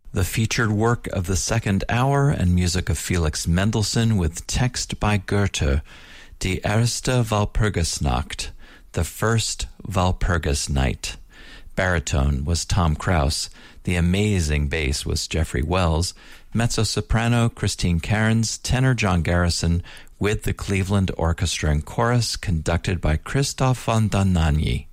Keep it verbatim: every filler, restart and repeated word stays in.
The featured work of the second hour and music of Felix Mendelssohn with text by Goethe, Die erste Walpurgisnacht, the first Walpurgis night. Baritone was Tom Krause. The amazing bass was Jeffrey Wells. Mezzo-soprano Christine Cairns. Tenor John Garrison with the Cleveland Orchestra and Chorus conducted by Christoph von Dohnanyi.